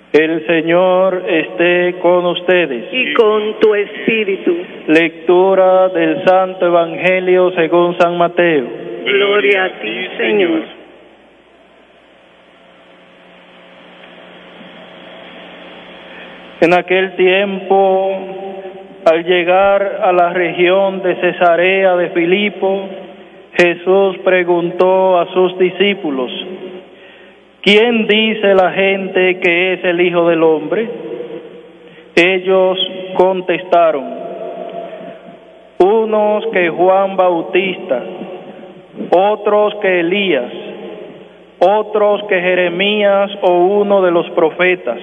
El Señor esté con ustedes. Y con tu espíritu. Lectura del Santo Evangelio según San Mateo. Gloria a ti, Señor. En aquel tiempo, al llegar a la región de Cesarea de Filipo, Jesús preguntó a sus discípulos: ¿quién dice la gente que es el Hijo del Hombre? Ellos contestaron: unos que Juan Bautista, otros que Elías, otros que Jeremías o uno de los profetas.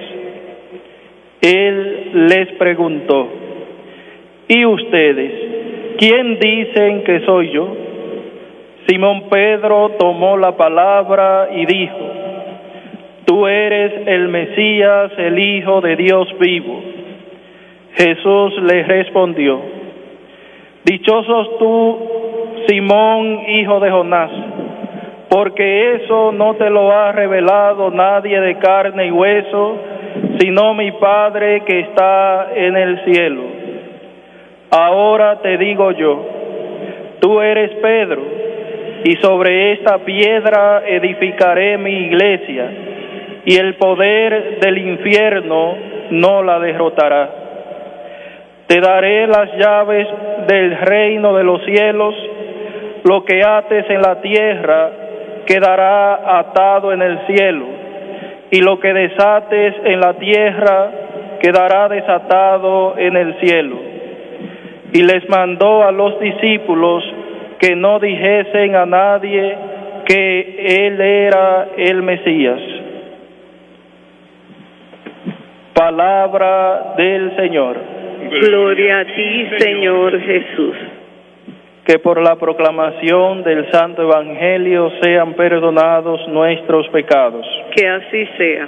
Él les preguntó: ¿y ustedes, quién dicen que soy yo? Simón Pedro tomó la palabra y dijo: tú eres el Mesías, el Hijo de Dios vivo. Jesús le respondió: dichosos tú, Simón, hijo de Jonás, porque eso no te lo ha revelado nadie de carne y hueso, sino mi Padre que está en el cielo. Ahora te digo yo, tú eres Pedro, y sobre esta piedra edificaré mi iglesia, y el poder del infierno no la derrotará. Te daré las llaves del reino de los cielos. Lo que ates en la tierra quedará atado en el cielo, y lo que desates en la tierra quedará desatado en el cielo. Y les mandó a los discípulos que no dijesen a nadie que él era el Mesías. Palabra del Señor. Gloria a ti, Señor Jesús. Que por la proclamación del Santo Evangelio sean perdonados nuestros pecados. Que así sea.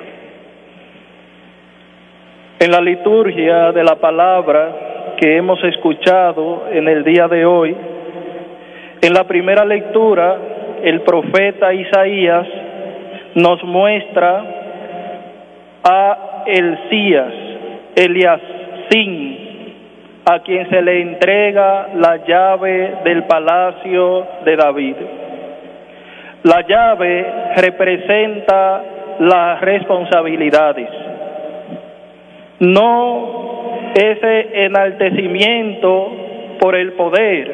En la liturgia de la palabra que hemos escuchado en el día de hoy, en la primera lectura, el profeta Isaías nos muestra a Eliacim, a quien se le entrega la llave del palacio de David. La llave representa las responsabilidades, no ese enaltecimiento por el poder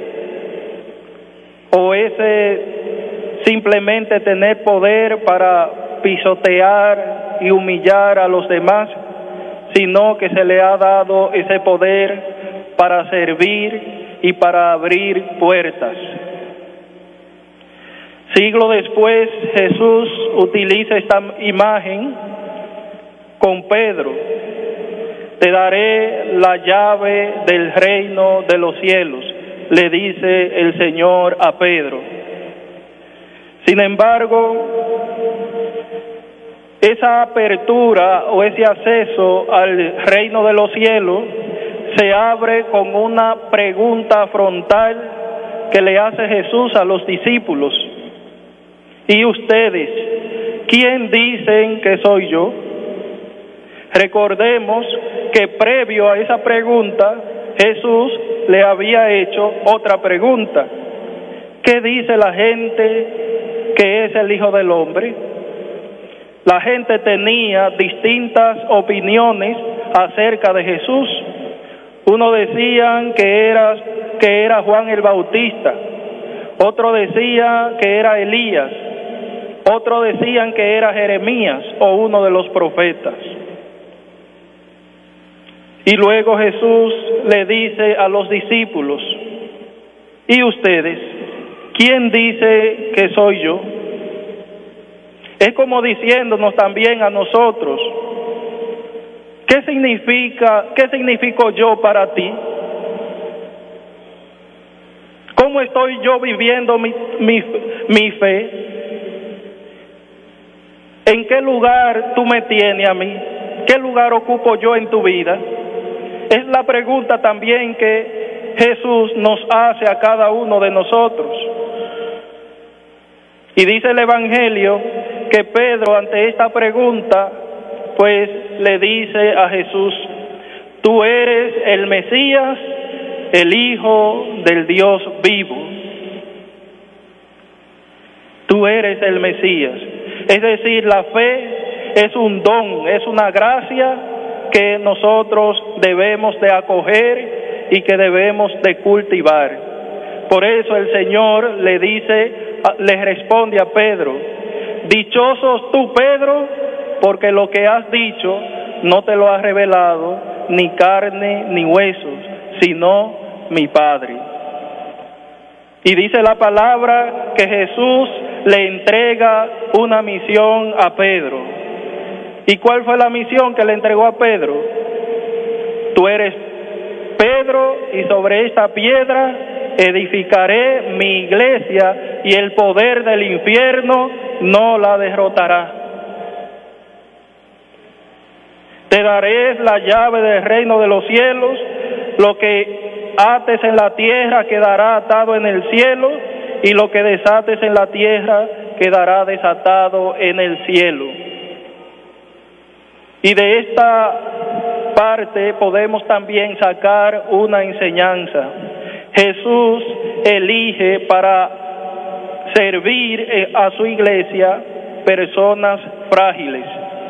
o ese simplemente tener poder para pisotear y humillar a los demás, sino que se le ha dado ese poder para servir y para abrir puertas. Siglo después, Jesús utiliza esta imagen con Pedro. Te daré la llave del reino de los cielos, le dice el Señor a Pedro. Sin embargo, esa apertura o ese acceso al reino de los cielos se abre con una pregunta frontal que le hace Jesús a los discípulos. ¿Y ustedes, quién dicen que soy yo? Recordemos que previo a esa pregunta, Jesús le había hecho otra pregunta. ¿Qué dice la gente que es el Hijo del Hombre? La gente tenía distintas opiniones acerca de Jesús. Uno decían que era Juan el Bautista, otro decía que era Elías, otro decían que era Jeremías o uno de los profetas. Y luego Jesús le dice a los discípulos: ¿y ustedes, quién dice que soy yo? Es como diciéndonos también a nosotros: ¿qué significo yo para ti? ¿Cómo estoy yo viviendo mi fe? ¿En qué lugar tú me tienes a mí? ¿Qué lugar ocupo yo en tu vida? Es la pregunta también que Jesús nos hace a cada uno de nosotros. Y dice el Evangelio que Pedro, ante esta pregunta, pues le dice a Jesús: tú eres el Mesías, el Hijo del Dios vivo. Tú eres el Mesías. Es decir, la fe es un don, es una gracia que nosotros debemos de acoger y que debemos de cultivar. Por eso el Señor le responde a Pedro: dichosos tú, Pedro, porque lo que has dicho no te lo ha revelado ni carne ni huesos, sino mi Padre. Y dice la palabra que Jesús le entrega una misión a Pedro. ¿Y cuál fue la misión que le entregó a Pedro? Tú eres Pedro, y sobre esta piedra edificaré mi iglesia, y el poder del infierno no la derrotará. Te daré la llave del reino de los cielos. Lo que ates en la tierra quedará atado en el cielo, y lo que desates en la tierra quedará desatado en el cielo. Y de esta parte podemos también sacar una enseñanza. Jesús elige para servir a su iglesia personas frágiles.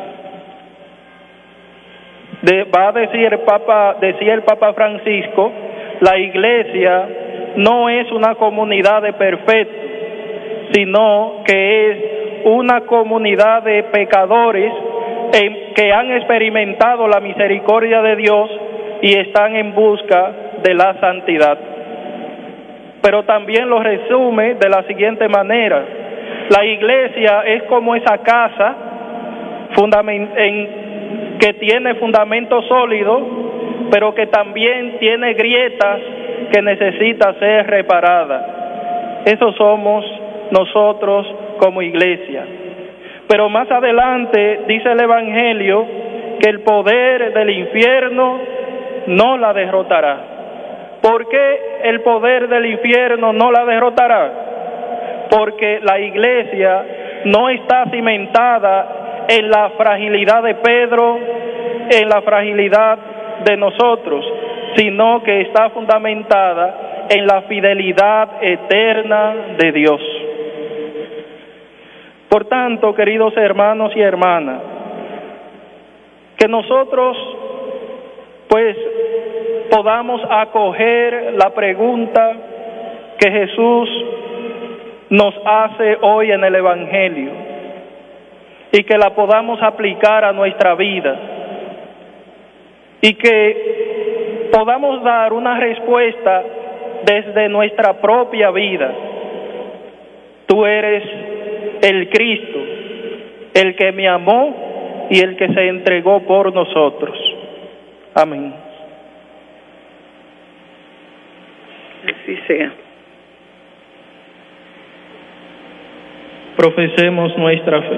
Va a decir decía el Papa Francisco: la iglesia no es una comunidad de perfectos, sino que es una comunidad de pecadores que han experimentado la misericordia de Dios y están en busca de la santidad. Pero también lo resume de la siguiente manera: la iglesia es como esa casa que tiene fundamento sólido, pero que también tiene grietas que necesita ser reparada. Eso somos nosotros como iglesia. Pero más adelante dice el Evangelio que el poder del infierno no la derrotará. ¿Por qué el poder del infierno no la derrotará? Porque la iglesia no está cimentada en la fragilidad de Pedro, en la fragilidad de nosotros, sino que está fundamentada en la fidelidad eterna de Dios. Por tanto, queridos hermanos y hermanas, que nosotros pues podamos acoger la pregunta que Jesús nos hace hoy en el Evangelio y que la podamos aplicar a nuestra vida y que podamos dar una respuesta desde nuestra propia vida. Tú eres el Cristo, el que me amó y el que se entregó por nosotros. Amén. Así sea. Profesemos nuestra fe.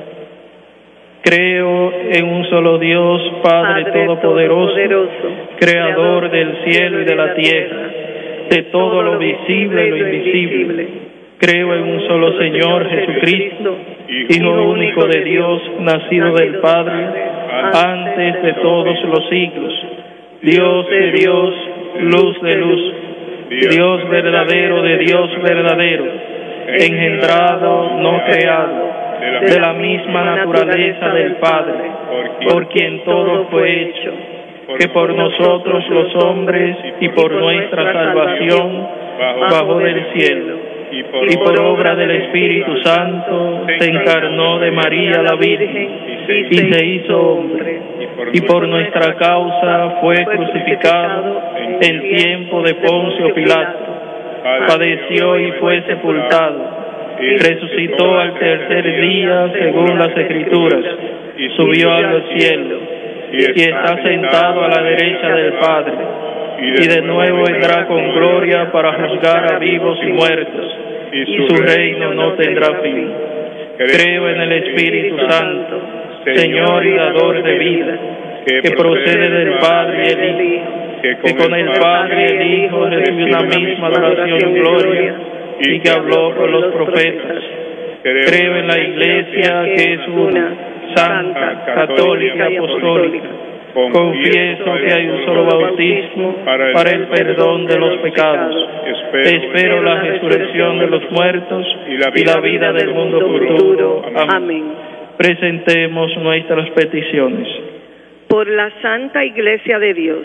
Creo en un solo Dios, Padre Todopoderoso, Creador del cielo y de la tierra, de todo lo visible y lo invisible. Creo en un solo Señor Jesucristo, Hijo único de Dios, nacido del Padre, antes de todos los siglos, Dios de Dios, luz de luz, Dios verdadero de Dios verdadero, engendrado, no creado, de la misma naturaleza del Padre, por quien todo fue hecho, que por nosotros los hombres y por nuestra salvación bajó del cielo, y por obra del Espíritu Santo se encarnó de María la Virgen y se hizo hombre, y por nuestra causa fue crucificado en tiempo de Poncio Pilato, padeció y fue sepultado, resucitó al tercer día según las Escrituras, subió a los cielos y está sentado a la derecha del Padre, y de nuevo vendrá con gloria para juzgar a vivos y muertos, y su reino no tendrá fin. Creo en el Espíritu Santo, Señor y dador de vida, que procede del Padre y el Hijo, que con el Padre y el Hijo recibió una misma adoración y gloria, y que habló por los profetas. Creo en la Iglesia, que es una, santa, católica y apostólica. Confieso que hay un solo bautismo para el perdón de los pecados. Espero la resurrección de los muertos y la vida del mundo futuro. Amén. Presentemos nuestras peticiones. Por la Santa Iglesia de Dios,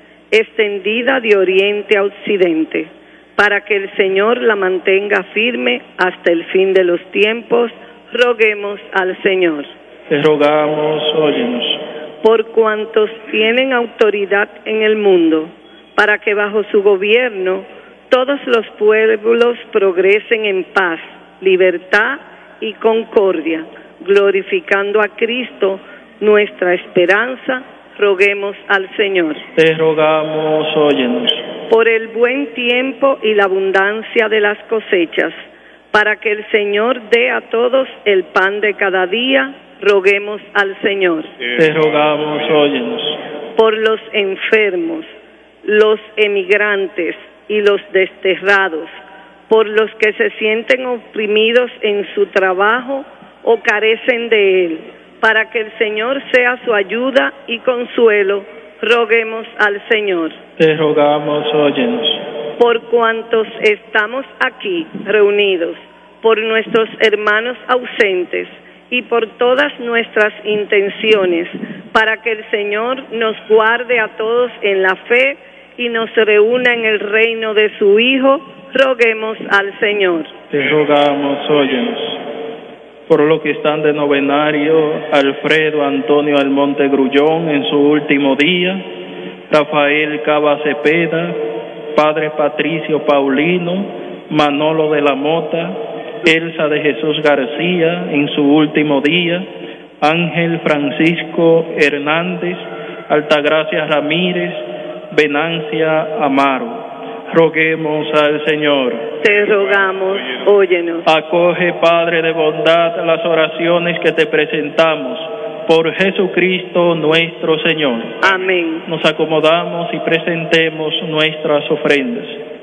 extendida de oriente a occidente, para que el Señor la mantenga firme hasta el fin de los tiempos, roguemos al Señor. Te rogamos, óyenos. Por cuantos tienen autoridad en el mundo, para que bajo su gobierno todos los pueblos progresen en paz, libertad y concordia, glorificando a Cristo, nuestra esperanza, roguemos al Señor. Te rogamos, óyenos. Por el buen tiempo y la abundancia de las cosechas, para que el Señor dé a todos el pan de cada día, roguemos al Señor. Te rogamos, óyenos. Por los enfermos, los emigrantes y los desterrados, por los que se sienten oprimidos en su trabajo o carecen de él, para que el Señor sea su ayuda y consuelo, roguemos al Señor. Te rogamos, óyenos. Por cuantos estamos aquí reunidos, por nuestros hermanos ausentes y por todas nuestras intenciones, para que el Señor nos guarde a todos en la fe y nos reúna en el reino de su Hijo, roguemos al Señor. Te rogamos, óyenos. Por lo que están de novenario Alfredo Antonio Almonte Grullón en su último día, Rafael Cava Cepeda, Padre Patricio Paulino, Manolo de la Mota, Elsa de Jesús García en su último día, Ángel Francisco Hernández, Altagracia Ramírez, Venancia Amaro. Roguemos al Señor. Te rogamos, óyenos. Acoge, Padre de bondad, las oraciones que te presentamos por Jesucristo nuestro Señor. Amén. Nos acomodamos y presentemos nuestras ofrendas.